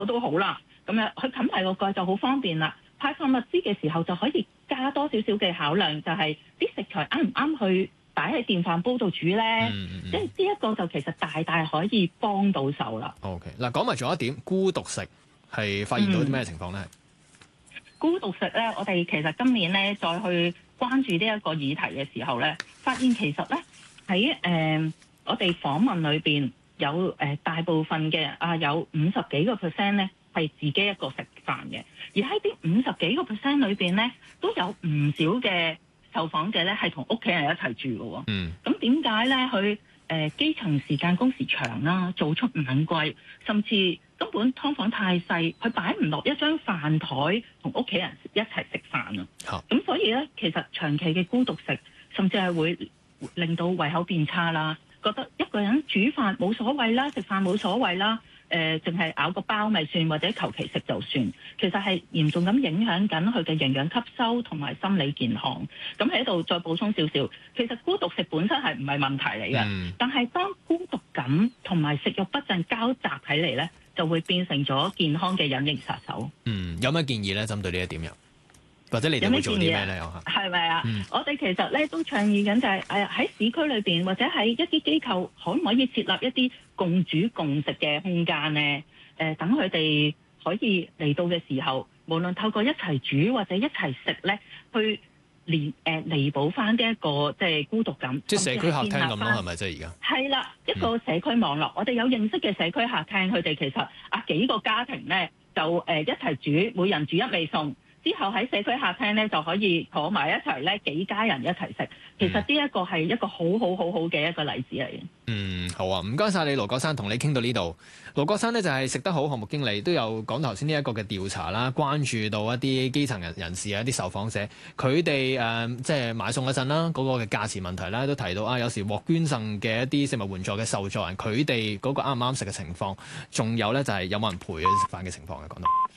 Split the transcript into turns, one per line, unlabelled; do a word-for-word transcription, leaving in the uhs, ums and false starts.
都好啦，咁樣佢冚埋個蓋就好方便啦。派發物資嘅時候就可以加多少少嘅考量，就係、是、啲食材啱唔啱去擺喺電飯煲度煮咧？嗯嗯嗯，即係呢一個就其實大大可以幫到手啦。
OK， 嗱講埋仲有一點，孤獨食係發現到啲咩情況咧？
嗯、孤獨食咧，我哋其實今年咧再去關注呢一個議題嘅時候咧，發現其實咧喺誒我哋訪問裏邊有誒、呃、大部分嘅啊有五十幾個 percent 咧係自己一個食飯嘅，而喺啲五十幾個 percent 裏邊咧都有唔少嘅受訪者咧係同屋企人一齊住嘅喎。嗯，咁點解咧？佢誒、呃、基層時間工時長啦，做出唔貴，甚至根本劏房太細，佢擺唔落一張飯台同屋企人一齊食飯啊！咁、嗯、所以咧，其實長期嘅孤獨食，甚至係會令到胃口變差啦，覺得一個人煮飯冇所謂啦，食飯冇所謂啦。誒，淨係、呃、咬個包咪算，或者求其食就算，其實係嚴重咁影響緊佢嘅營養吸收同埋心理健康。咁喺度再補充少少，其實孤獨食本身係唔係問題嚟嘅，嗯、但係當孤獨感同埋食慾不振交集起嚟咧，就會變成咗健康嘅隱形殺手。
嗯，有咩建議咧？針對呢一點又，或者你哋會做啲咩咧？
係咪啊？嗯、我哋其實咧都倡議緊就係誒喺市區裏邊或者喺一啲機構，可唔可以設立一啲共煮共食嘅空間咧？誒、呃，等佢哋可以嚟到嘅時候，無論透過一齊煮或者一齊食咧，去連誒彌補翻呢一個即係孤獨感。
即係社區客廳咁咯，係咪即係而家？係
啦，一個社區網絡，嗯、我哋有認識嘅社區客廳，佢哋其實啊幾個家庭咧就誒、呃、一齊煮，每人煮一味餸。之後喺社區客廳咧就可以坐埋一齊咧，幾家人一齊食。其實呢一個係一個好好好好嘅一個例子嚟嘅。嗯，
好啊，唔該晒你，盧國珊，同你傾到呢度。盧國珊呢就係食得好項目經理，都有講頭先呢一個嘅調查啦，關注到一啲基層人人士啊，一啲受訪者，佢哋誒即係買餸嗰陣啦，嗰、那個嘅價錢問題啦，都提到啊，有時獲捐贈嘅一啲食物援助嘅受助人，佢哋嗰個啱唔啱食嘅情況，仲有咧就係有冇人陪佢食飯嘅情況嘅講到。